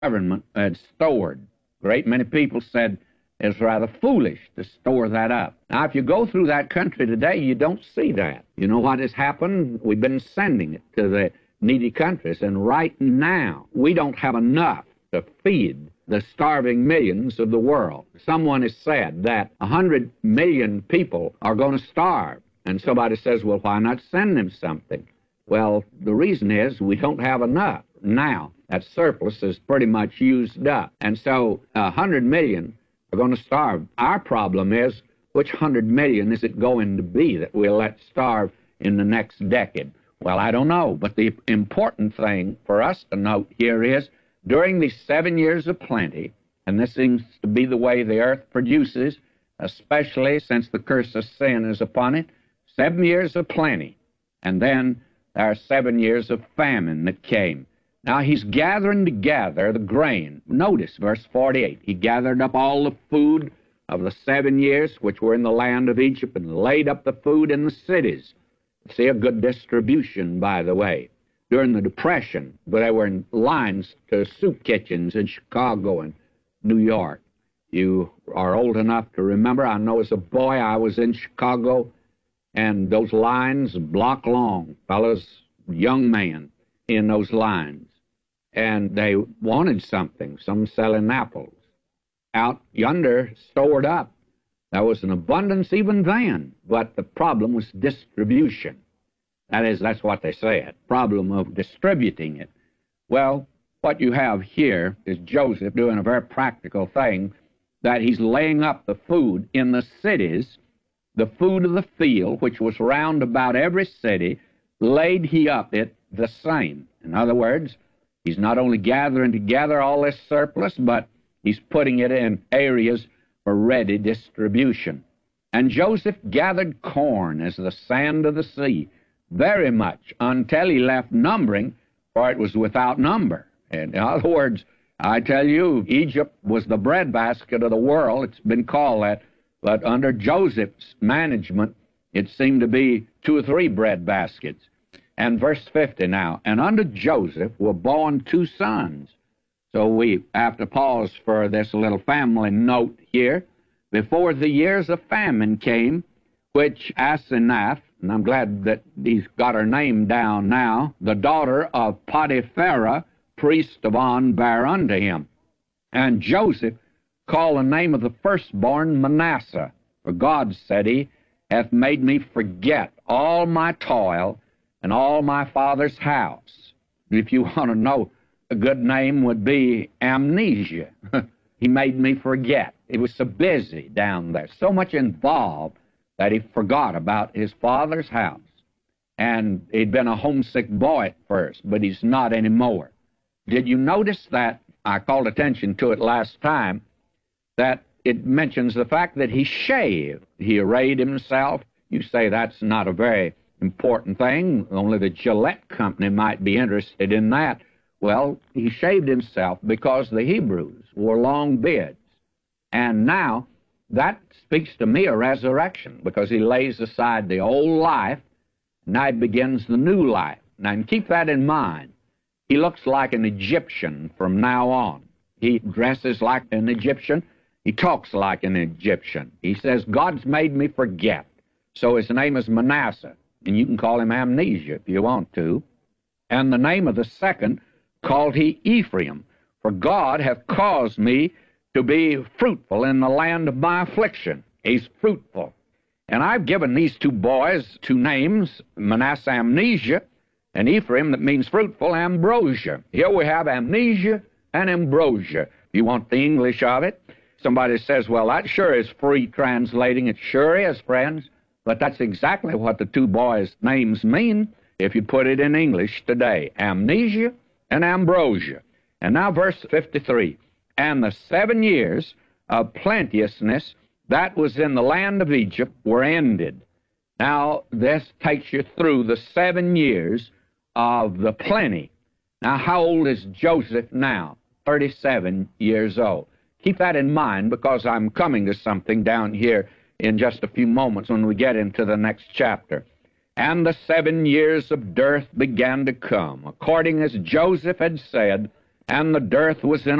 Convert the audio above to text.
government had stored. A great many people said it's rather foolish to store that up. Now, if you go through that country today, you don't see that. You know what has happened? We've been sending it to the needy countries, and right now, we don't have enough to feed the starving millions of the world. Someone has said that 100 million people are going to starve, and somebody says, well, why not send them something? Well, the reason is we don't have enough. Now, that surplus is pretty much used up, and so 100 million are going to starve. Our problem is, which 100 million is it going to be that we'll let starve in the next decade? Well, I don't know, but the important thing for us to note here is, during these 7 years of plenty, and this seems to be the way the earth produces, especially since the curse of sin is upon it, 7 years of plenty, and then there are 7 years of famine that came. Now, he's gathering together the grain. Notice verse 48. He gathered up all the food of the 7 years which were in the land of Egypt and laid up the food in the cities. See, a good distribution, by the way. During the Depression, they were in lines to soup kitchens in Chicago and New York. You are old enough to remember, I know as a boy I was in Chicago, and those lines block long, fellas, young men in those lines. And they wanted something, some selling apples. Out yonder, stored up. There was an abundance even then, but the problem was distribution. That is, that's what they said, problem of distributing it. Well, what you have here is Joseph doing a very practical thing, that he's laying up the food in the cities, the food of the field, which was round about every city, laid he up it the same. In other words, he's not only gathering together all this surplus, but he's putting it in areas for ready distribution. And Joseph gathered corn as the sand of the sea, very much, until he left numbering, for it was without number. In other words, I tell you, Egypt was the breadbasket of the world. It's been called that. But under Joseph's management, it seemed to be 2 or 3 breadbaskets. And verse 50 now, and unto Joseph were born 2 sons. So we have to pause for this little family note here. Before the years of famine came, which Asenath, and I'm glad that he's got her name down now, the daughter of Potipharah, priest of On, bare unto him. And Joseph called the name of the firstborn Manasseh. For God, said he, hath made me forget all my toil and all my father's house. If you want to know, a good name would be amnesia. He made me forget. It was so busy down there, so much involved, that he forgot about his father's house. And he'd been a homesick boy at first, but he's not anymore. Did you notice that? I called attention to it last time, that it mentions the fact that he shaved. He arrayed himself. You say that's not a very important thing. Only the Gillette Company might be interested in that. Well, he shaved himself because the Hebrews wore long beards. And now that speaks to me of resurrection, because he lays aside the old life, now he begins the new life. Now, and keep that in mind. He looks like an Egyptian from now on. He dresses like an Egyptian. He talks like an Egyptian. He says, God's made me forget. So his name is Manasseh, and you can call him Amnesia if you want to. And the name of the second called he Ephraim, for God hath caused me to be fruitful in the land of my affliction. He's fruitful. And I've given these 2 boys 2 names, Manasseh, Amnesia, and Ephraim, that means fruitful, Ambrosia. Here we have Amnesia and Ambrosia, if you want the English of it. Somebody says, well, that sure is free translating. It sure is, friends. But that's exactly what the 2 boys' names mean if you put it in English today, Amnesia and Ambrosia. And now verse 53, and the 7 years of plenteousness that was in the land of Egypt were ended. Now, this takes you through the 7 years of the plenty. Now, how old is Joseph now? 37 years old. Keep that in mind, because I'm coming to something down here in just a few moments when we get into the next chapter. And the 7 years of dearth began to come, according as Joseph had said, and the dearth was in